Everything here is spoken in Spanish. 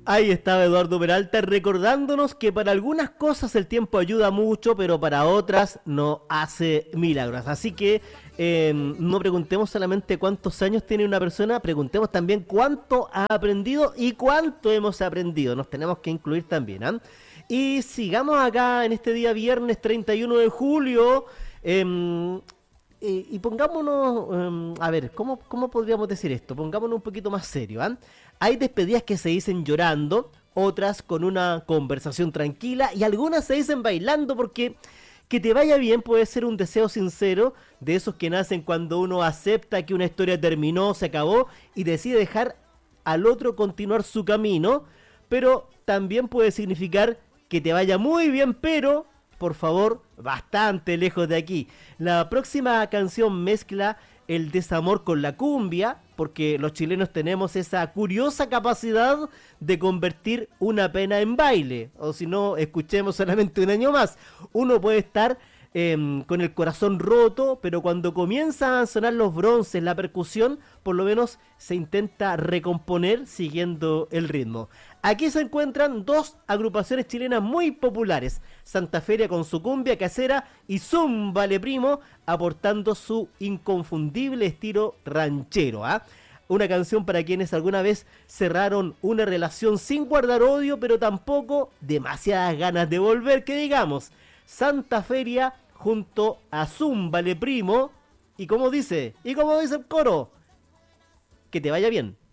Ahí estaba Eduardo Peralta recordándonos que para algunas cosas el tiempo ayuda mucho, pero para otras no hace milagros. Así que no preguntemos solamente cuántos años tiene una persona, preguntemos también cuánto ha aprendido y cuánto hemos aprendido. Nos tenemos que incluir también, ¿ah? Y sigamos acá en este día viernes 31 de julio. Y pongámonos, a ver, ¿cómo podríamos decir esto? Pongámonos un poquito más serio, ¿ah? Hay despedidas que se dicen llorando, otras con una conversación tranquila y algunas se dicen bailando porque que te vaya bien puede ser un deseo sincero de esos que nacen cuando uno acepta que una historia terminó, se acabó y decide dejar al otro continuar su camino, pero también puede significar que te vaya muy bien, pero por favor, bastante lejos de aquí. La próxima canción mezcla el desamor con la cumbia, porque los chilenos tenemos esa curiosa capacidad de convertir una pena en baile. O si no, escuchemos solamente un año más. Uno puede estar con el corazón roto, pero cuando comienzan a sonar los bronces, la percusión, por lo menos se intenta recomponer siguiendo el ritmo. Aquí se encuentran dos agrupaciones chilenas muy populares, Santa Feria con su cumbia casera y Zúmbale Primo, aportando su inconfundible estilo ranchero, ¿ah? Una canción para quienes alguna vez cerraron una relación sin guardar odio, pero tampoco demasiadas ganas de volver, que digamos. Santa Feria junto a Zúmbale Primo, y como dice el coro, que te vaya bien.